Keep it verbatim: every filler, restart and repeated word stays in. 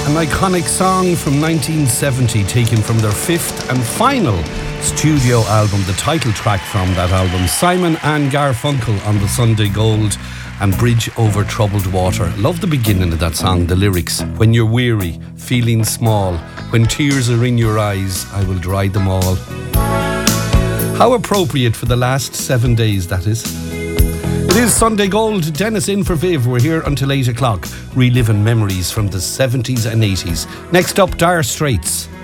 An iconic song from nineteen seventy, taken from their fifth and final studio album, the title track from that album, Simon and Garfunkel on the Sunday Gold and Bridge Over Troubled Water. Love the beginning of that song, the lyrics. When you're weary, feeling small, when tears are in your eyes, I will dry them all. How appropriate for the last seven days, that is. It is Sunday Gold. Dennis in for Viv. We're here until eight o'clock, reliving memories from the seventies and eighties. Next up, Dire Straits.